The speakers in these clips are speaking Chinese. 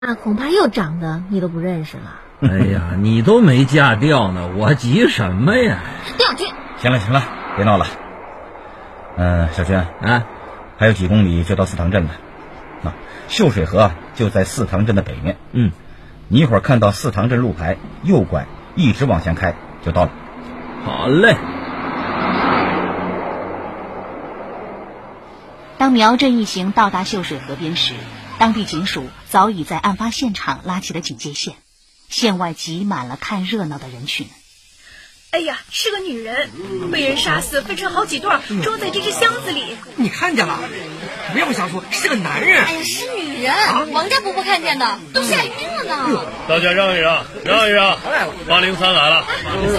那恐怕又长得你都不认识了。 哎呀，你都没嫁掉呢，我急什么呀？ 丁小军， 行了，别闹了。小军啊， 还有几公里就到四塘镇了。秀水河就在四塘镇的北面。你一会儿看到四塘镇路牌，右拐，一直往前开就到了。 好嘞。 当苗振一行到达秀水河边时，当地警署早已在案发现场拉起了警戒线，线外挤满了看热闹的人群。 哎呀，是个女人，被人杀死，分成好几段，装在这只箱子里。 你看见了？不要瞎说，是个男人。 哎呀，是女人，王家伯伯看见的，都吓晕了呢。 大家让一让，803来了。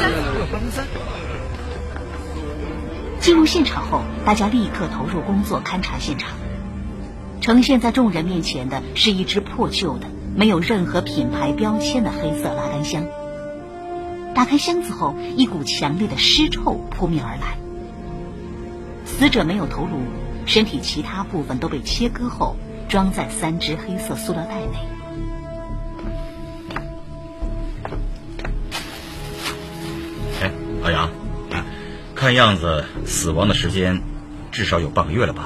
进入现场后，大家立刻投入工作勘察现场。呈现在众人面前的是一只破旧的、没有任何品牌标签的黑色拉杆箱。打开箱子后，一股强烈的尸臭扑面而来。死者没有头颅，身体其他部分都被切割后装在3只黑色塑料袋内。 老杨，看样子死亡的时间至少有半个月了吧？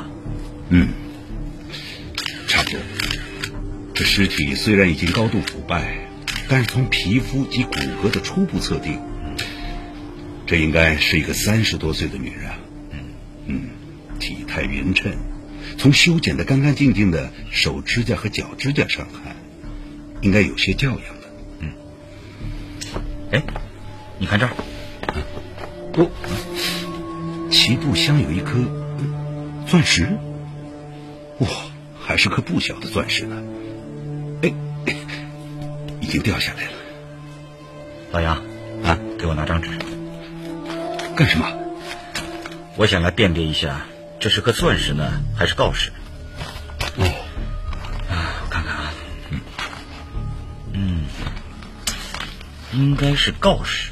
差不多。这尸体虽然已经高度腐败，但是从皮肤及骨骼的初步测定，这应该是一个30多岁的女人。体态匀称，从修剪得干干净净的手指甲和脚指甲上看，应该有些教养了。 你看这儿， 脐部镶有一颗钻石，哇，还是颗不小的钻石呢。已经掉下来了。 老杨，给我拿张纸。 干什么？ 我想来辨别一下，这是颗钻石呢，还是锆石？我看看啊，应该是锆石。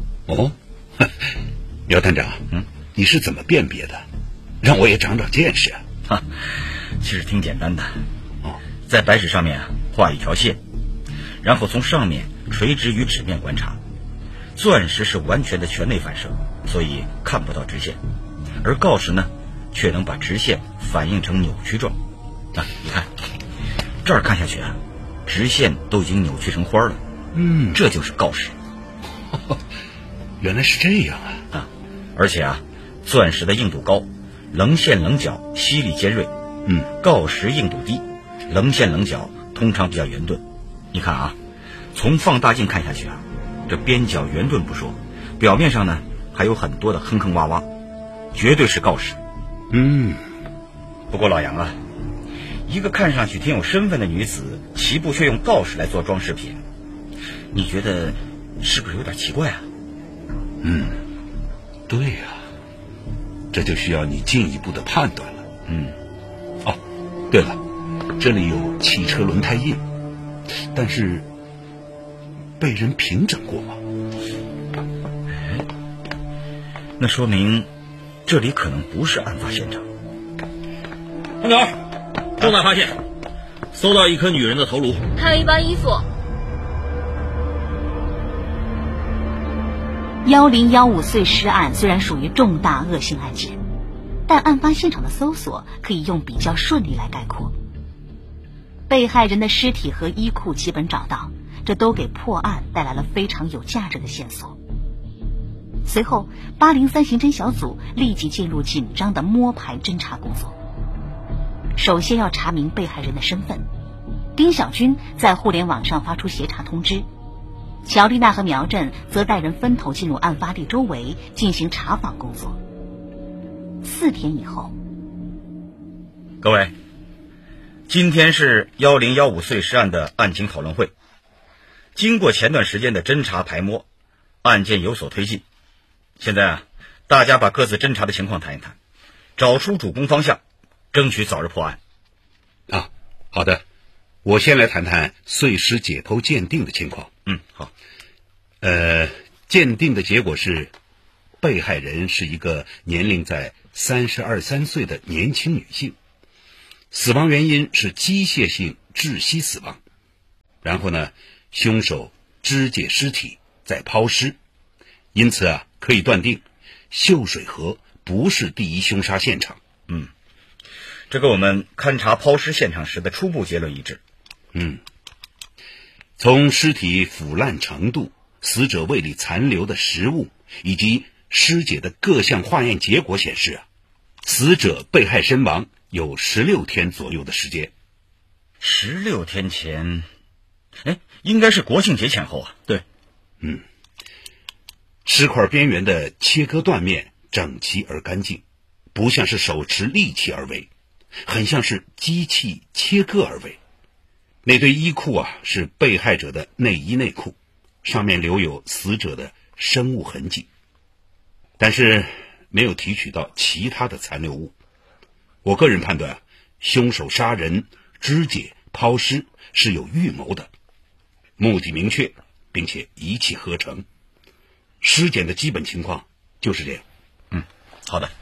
苗探长，你是怎么辨别的？让我也长长见识啊！ 其实挺简单的。在白纸上面画一条线，然后从上面垂直于纸面观察。钻石是完全的全内反射，所以看不到直线，而锆石呢，却能把直线反映成扭曲状。你看，这儿看下去直线都已经扭曲成花了。这就是锆石。 原来是这样啊！ 而且钻石的硬度高，棱线棱角犀利尖锐。锆石硬度低，棱线棱角通常比较圆钝。你看从放大镜看下去这边角圆钝不说，表面上呢还有很多的坑坑洼洼，绝对是锆石。不过老杨一个看上去挺有身份的女子，脐部却用锆石来做装饰品，你觉得是不是有点奇怪啊？ 对呀，这就需要你进一步的判断了。对了，这里有汽车轮胎印，但是被人平整过吗？ 那说明这里可能不是案发现场。 探长，重大发现，搜到一颗女人的头颅， 还有一包衣服。 1015碎尸案虽然属于重大恶性案件，但案发现场的搜索可以用比较顺利来概括。被害人的尸体和衣裤基本找到，这都给破案带来了非常有价值的线索。随后803刑侦小组立即进入紧张的摸排侦查工作。首先要查明被害人的身份。丁小军在互联网上发出协查通知，乔丽娜和苗振则带人分头进入案发地周围进行查访工作。4天以后， 各位，今天是1015碎尸案的案情讨论会。经过前段时间的侦查排摸，案件有所推进。现在大家把各自侦查的情况谈一谈，找出主攻方向，争取早日破案。 好的，我先来谈谈碎尸解剖鉴定的情况。 好。 鉴定的结果是，被害人是一个年龄在32、3岁的年轻女性，死亡原因是机械性窒息死亡， 然后呢，凶手肢解尸体再抛尸，因此啊，可以断定秀水河不是第一凶杀现场。 这跟我们勘察抛尸现场时的初步结论一致。 从尸体腐烂程度、死者胃里残留的食物以及尸检的各项化验结果显示啊，死者被害身亡有16天左右的时间。 16天前，应该是国庆节前后啊。 对， 尸块边缘的切割断面整齐而干净，不像是手持利器而为，很像是机器切割而为。那堆衣裤啊，是被害者的内衣内裤，上面留有死者的生物痕迹，但是没有提取到其他的残留物。我个人判断，凶手杀人、肢解、抛尸是有预谋的，目的明确，并且一气呵成。尸检的基本情况就是这样。 好的。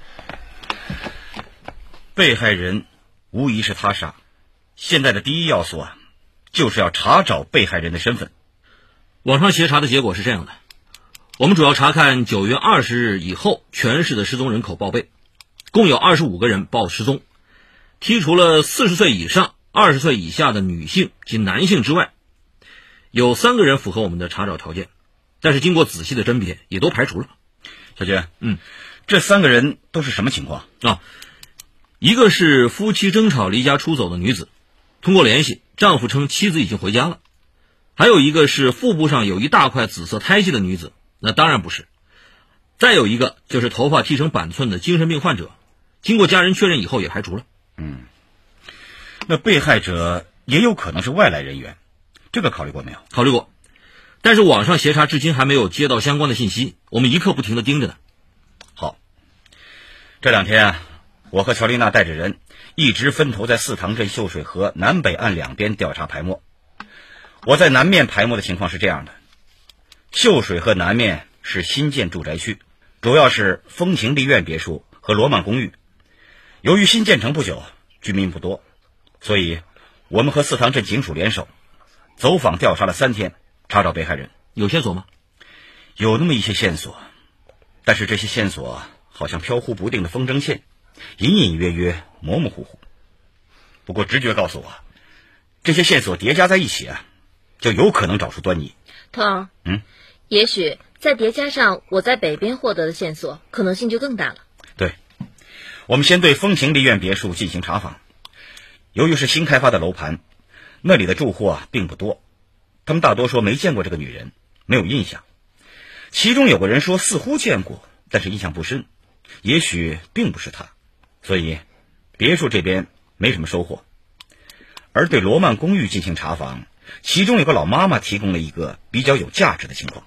被害人无疑是他杀，现在的第一要素啊，就是要查找被害人的身份。 网上协查的结果是这样的：我们主要查看9月20日以后全市的失踪人口报备，共有25个人报失踪，剔除了40岁以上、20岁以下的女性及男性之外，有3个人符合我们的查找条件，但是经过仔细的甄别，也都排除了。 小娟，这3个人都是什么情况啊？一个是夫妻争吵离家出走的女子，通过联系，丈夫称妻子已经回家了。还有一个是腹部上有一大块紫色胎记的女子，那当然不是。再有一个就是头发剃成板寸的精神病患者，经过家人确认以后也排除了。 那被害者也有可能是外来人员，这个考虑过没有？ 考虑过，但是网上协查至今还没有接到相关的信息，我们一刻不停地盯着呢。 好，这2天啊，我和乔丽娜带着人一直分头在四塘镇秀水河南北岸2边调查排摸。我在南面排摸的情况是这样的：秀水河南面是新建住宅区，主要是风情丽苑别墅和罗曼公寓。由于新建成不久，居民不多，所以我们和四塘镇警署联手，走访调查了3天，查找被害人。 有线索吗？ 有那么一些线索，但是这些线索好像飘忽不定的风筝线，隐隐约约、模模糊糊。不过直觉告诉我，这些线索叠加在一起啊，就有可能找出端倪。 头儿，也许再叠加上我在北边获得的线索，可能性就更大了。 对，我们先对风情丽苑别墅进行查访。由于是新开发的楼盘，那里的住户啊并不多，他们大多说没见过这个女人，没有印象。其中有个人说似乎见过，但是印象不深，也许并不是她，所以别墅这边没什么收获。而对罗曼公寓进行查访，其中有个老妈妈提供了一个比较有价值的情况。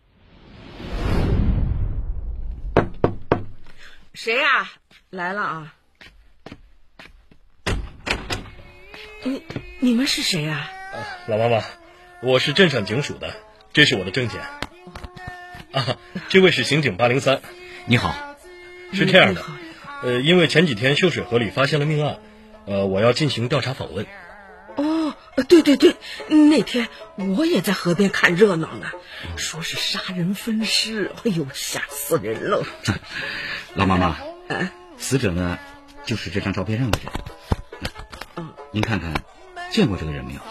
谁啊？来了啊！你们是谁啊？ 老妈妈，我是镇上警署的，这是我的证件。这位是刑警803。 你好。 是这样的，因为前几天秀水河里发现了命案，我要进行调查访问。 哦，对对对，那天我也在河边看热闹呢，说是杀人分尸，哎呦，吓死人了。 老妈妈，死者呢，就是这张照片上的人。您看看，见过这个人没有？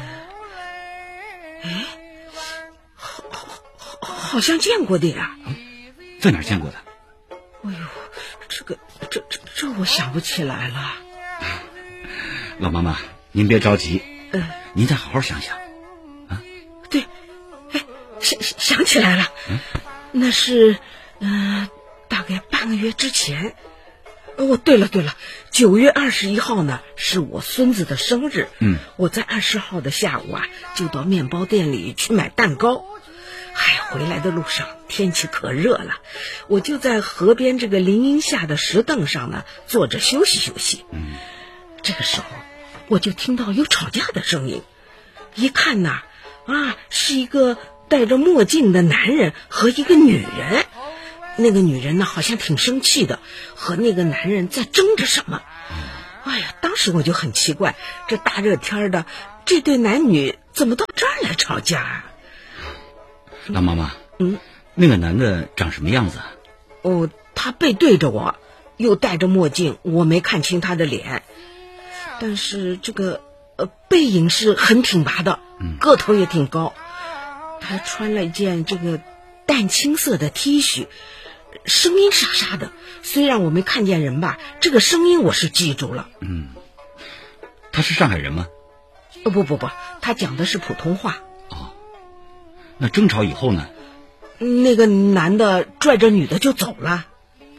好像见过的呀。 在哪儿见过的？ 哎呦，这我想不起来了。 老妈妈，您别着急，您再好好想想。 对，想起来了，那是大概半个月之前。对了，9月21号呢是我孙子的生日，我在20号的下午啊就到面包店里去买蛋糕。回来的路上天气可热了，我就在河边这个林荫下的石凳上呢坐着休息休息。这个时候我就听到有吵架的声音，一看呐，是一个戴着墨镜的男人和一个女人。那个女人呢好像挺生气的，和那个男人在争着什么。当时我就很奇怪，这大热天的，这对男女怎么到这吵架。 老妈妈，那个男的长什么样子啊？ 哦，他背对着我，又戴着墨镜，我没看清他的脸，但是这个背影是很挺拔的，个头也挺高。他穿了一件这个淡青色的 T 恤，声音沙沙的，虽然我没看见人吧，这个声音我是记住了。 他是上海人吗？ 不，他讲的是普通话。 那争吵以后呢？ 那个男的拽着女的就走了。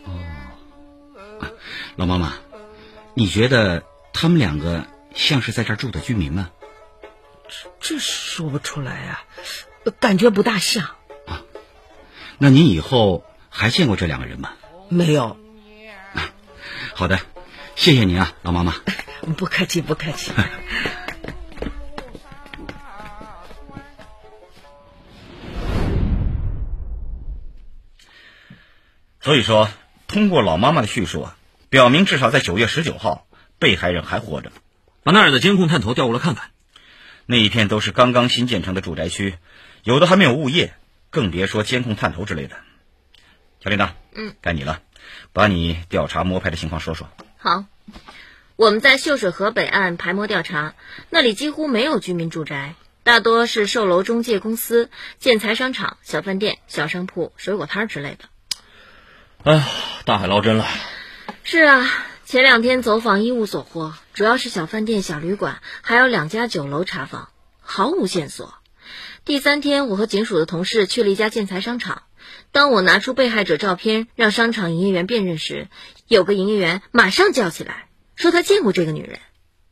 老妈妈，你觉得他们两个像是在这儿住的居民吗？ 这说不出来啊，感觉不大像。 那您以后还见过这两个人吗？ 没有。 好的，谢谢您啊，老妈妈。 不客气，不客气。 所以说，通过老妈妈的叙述啊，表明至少在9月19号，被害人还活着。 把那儿的监控探头调过来看看。 那一片都是刚刚新建成的住宅区，有的还没有物业，更别说监控探头之类的。小琳达，该你了，把你调查摸排的情况说说。 好，我们在秀水河北岸排摸调查，那里几乎没有居民住宅，大多是售楼中介公司、建材商场、小饭店、小商铺、水果摊之类的。 哎呀，大海捞针了。 是啊，前2天走访一无所获，主要是小饭店、小旅馆，还有2家酒楼查访，毫无线索。第3天，我和警署的同事去了一家建材商场。当我拿出被害者照片让商场营业员辨认时，有个营业员马上叫起来，说他见过这个女人。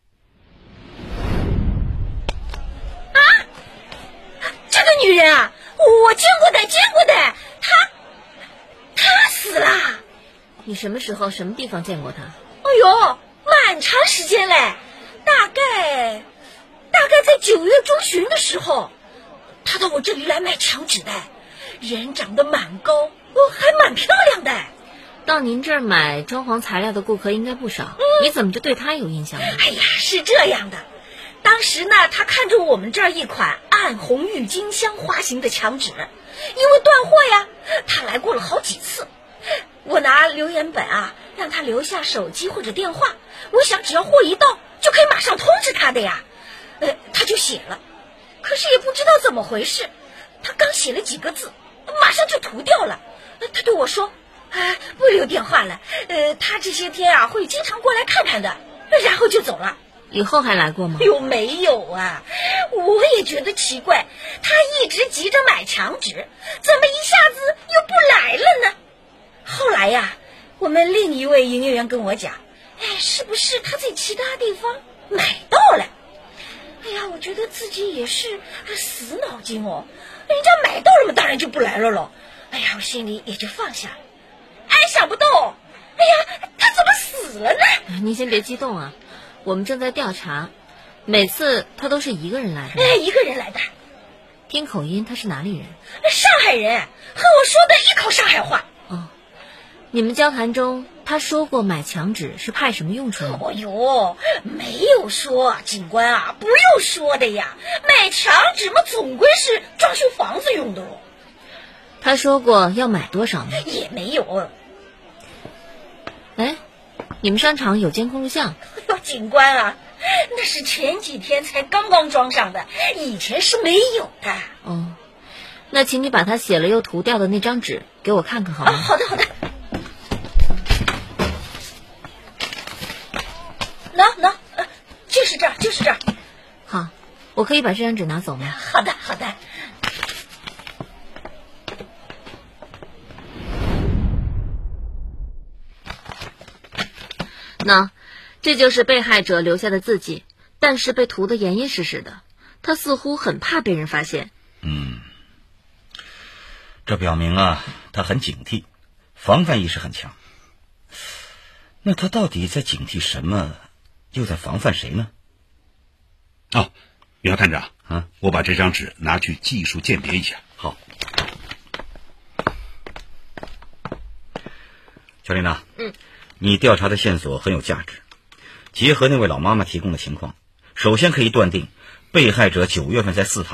这个女人啊，我见过的，她死了。 你什么时候、什么地方见过她？ 哎呦，蛮长时间嘞，大概在9月中旬的时候，她到我这里来买墙纸的，人长得蛮高，还蛮漂亮的。 到您这儿买装潢材料的顾客应该不少，你怎么就对她有印象呢？ 哎呀，是这样的，当时呢，她看中我们这儿一款暗红郁金香花型的墙纸，因为断货呀，她来过了好几次。我拿留言本啊，让她留下手机或者电话，我想只要货一到，就可以马上通知她的呀。她就写了，可是也不知道怎么回事，她刚写了几个字，马上就涂掉了。她对我说，不留电话了，她这些天啊会经常过来看看的，然后就走了。 以后还来过吗？ 没有啊，我也觉得奇怪，她一直急着买墙纸，怎么一下子又不来了呢？后来呀，我们另一位营业员跟我讲，是不是她在其他地方买到了？哎呀，我觉得自己也是死脑筋哦，人家买到了嘛，当然就不来了咯。哎呀，我心里也就放下了。想不到，她怎么死了呢？ 您先别激动啊，我们正在调查，每次她都是一个人来的。 一个人来的。 听口音，她是哪里人？ 上海人，和我说的一口上海话。 你们交谈中，他说过买墙纸是派什么用处吗？ 没有说，警官啊，不用说的呀，买墙纸嘛，总归是装修房子用的哦。 他说过要买多少呢？ 也没有。 你们商场有监控录像？ 警官啊，那是前几天才刚刚装上的，以前是没有的。 那请你把他写了又涂掉的那张纸给我看看好吗？ 好的。就是这儿。 好，我可以把这张纸拿走吗？ 好的。 那这就是被害者留下的字迹，但是被涂得严严实实的，他似乎很怕被人发现。 这表明啊，他很警惕，防范意识很强。那他到底在警惕什么，又在防范谁呢？ 苗探长，我把这张纸拿去技术鉴别一下。 好。小琳娜，你调查的线索很有价值，结合那位老妈妈提供的情况，首先可以断定被害者9月份在4塔